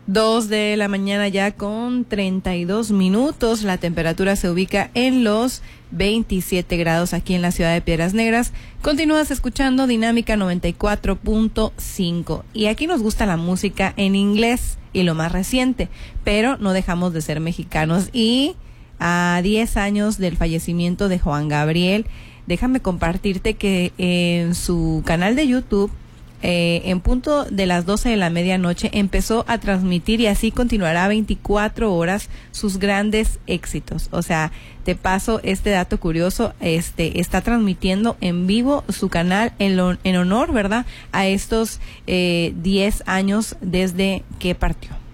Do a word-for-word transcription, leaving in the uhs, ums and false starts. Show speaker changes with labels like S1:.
S1: Dos de la mañana ya con treinta y dos minutos. La temperatura se ubica en los veintisiete grados aquí en la ciudad de Piedras Negras. Continúas escuchando Dinámica noventa y cuatro punto cinco. Y aquí nos gusta la música en inglés y lo más reciente, pero no dejamos de ser mexicanos. Y a diez años del fallecimiento de Juan Gabriel, déjame compartirte que en su canal de YouTube, Eh, en punto de las doce de la medianoche, empezó a transmitir y así continuará veinticuatro horas sus grandes éxitos. O sea, te paso este dato curioso, este está transmitiendo en vivo su canal en, lo, en honor, ¿verdad?, a estos eh, diez años desde que partió.